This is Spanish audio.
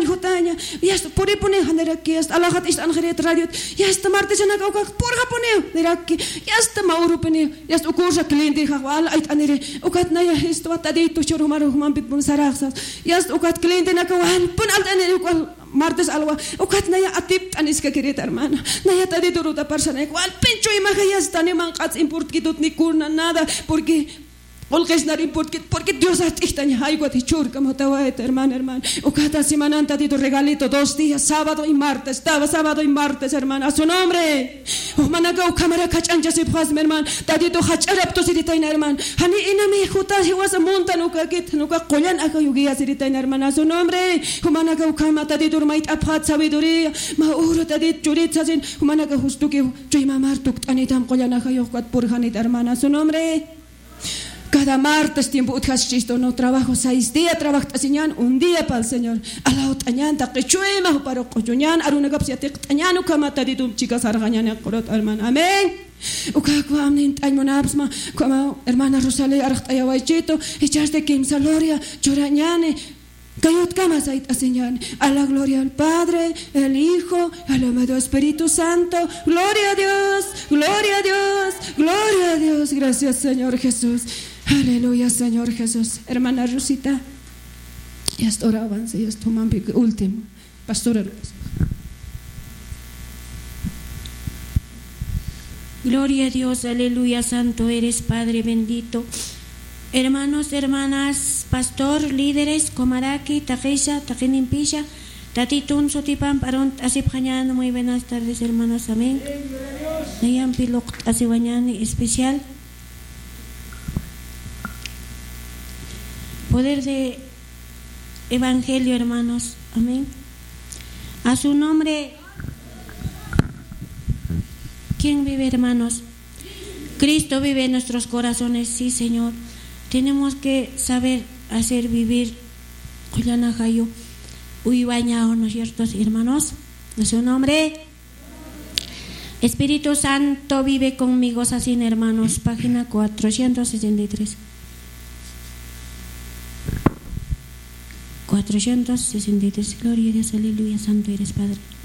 Juan Jotaña, ya está por ahí pone aquí, hasta Alahat is Angeret Radio, ya está Martes en acá, por Japone, de aquí, ya está Mauro Pene, ya está Ucursa cliente, Jagual, Aitanere, Ucatnaya, esto atadito, Choromaru, Mampit Bunzaraxas, ya está Ucat cliente en acá, pon altanere, Martes algo, Ucatnaya atip, Aniska Quereta, hermana, Naya tadito ruta persona, igual, Pencho y Maja ya está, ni mancats importkitut ni curna, nada, porque porque Dios ha dicho algo de chur como te voy a decir, hermano. O cada semana han dado regalito 2 días, sábado y martes. Estaba sábado y martes, hermano. A su nombre. O managa o cámara cachancha se puede, hermano. Tadito hacharapto siritaina, hermano. Hani inami jutas y was a monta no kakit no kakoyan aka yugia siritaina, hermano. A su nombre. O managa o cámara tadito mait aphat sabiduría. Mauro tadito churitza sin. O managa justo que yo mamar tuk tanitam koyan aka yukat por hanit, hermano. A su nombre. Cada martes tiempo utjaschisto no trabajo 6 días trabajo tañan 1 día para el Señor. A la otañan ta qichuema para qoñan aruna kapsiatik tañan ukamata ditum chicas argañan korot hermano. Amén. Ukakwa amnin tañmonapsma como hermana Rosalia arqtayawaichito echaste kimsa gloria chorañane Kayot kama saita señal a la gloria al Padre, el Hijo, al amado Espíritu Santo. Gloria a Dios, gloria a Dios, gloria a Dios. Gracias Señor Jesús. Aleluya Señor Jesús. Hermana Rosita, ya está oraban, ya está último. Pastora Rosa. Gloria a Dios, aleluya, santo eres Padre bendito. Hermanos, hermanas, pastor, líderes, comaraki, taquisha, taquinimpisha, tatitun, sotipan, paront, asipjañano, muy buenas tardes, hermanos, amén. Nayan pilok, asibañani, especial. Poder de evangelio, hermanos, amén. A su nombre, ¿quién vive, hermanos? Cristo vive en nuestros corazones, sí, Señor. Tenemos que saber hacer vivir Collanajayo, Uibañao, ¿no es cierto, hermanos? En su nombre, Espíritu Santo vive conmigo, así, hermanos. Página 463. 463. Gloria a Dios, aleluya, santo eres Padre.